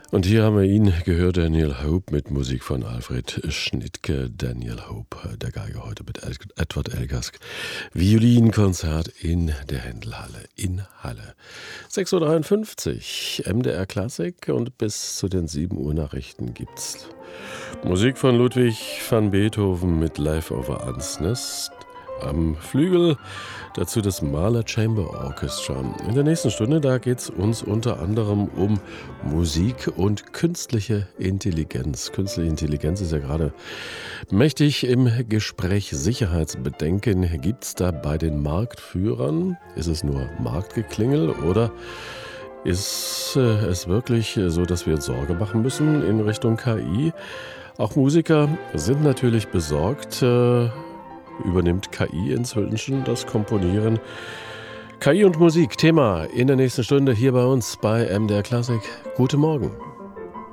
Und hier haben wir ihn gehört, Daniel Hope, mit Musik von Alfred Schnittke. Daniel Hope, der Geiger, heute mit Edward Elgask. Violinkonzert in der Händelhalle in Halle. 6.53 Uhr, MDR Klassik, und bis zu den 7 Uhr Nachrichten gibt's Musik von Ludwig van Beethoven mit Live over Ansnest am Flügel, dazu das Mahler Chamber Orchestra. In der nächsten Stunde, da geht es uns unter anderem um Musik und künstliche Intelligenz. Künstliche Intelligenz ist ja gerade mächtig im Gespräch. Sicherheitsbedenken gibt es da bei den Marktführern? Ist es nur Marktgeklingel oder ist es wirklich so, dass wir uns Sorge machen müssen in Richtung KI? Auch Musiker sind natürlich besorgt. Übernimmt KI inzwischen das Komponieren? KI und Musik, Thema in der nächsten Stunde hier bei uns bei MDR Klassik. Guten Morgen.